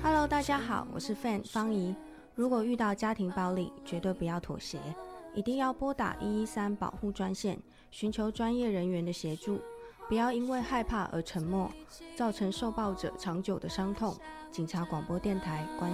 Hello， 大家好，我是 Fan 方怡。如果遇到家庭暴力，绝对不要妥协，一定要拨打113保护专线，寻求专业人员的协助。不要因为害怕而沉默，造成受暴者长久的伤痛。警察广播电台关